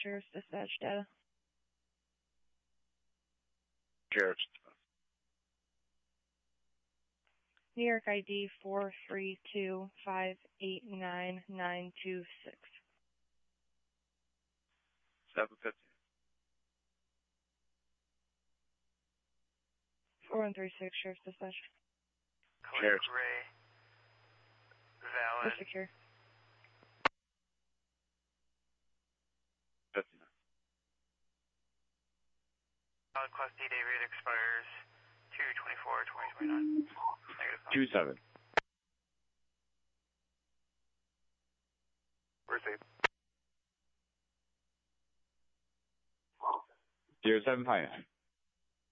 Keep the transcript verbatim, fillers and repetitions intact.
Sheriff's Dispatch data. Sheriff's. New York I D four three two five eight nine nine two six. seven fifty. four one three six, Sheriff's Dispatch. Sheriff's. Gray. We're Valid. secure. fifty-nine. Valid Class D day rate expires two twenty-four twenty twenty-nine. Negative. two seven. Receive. zero seven five.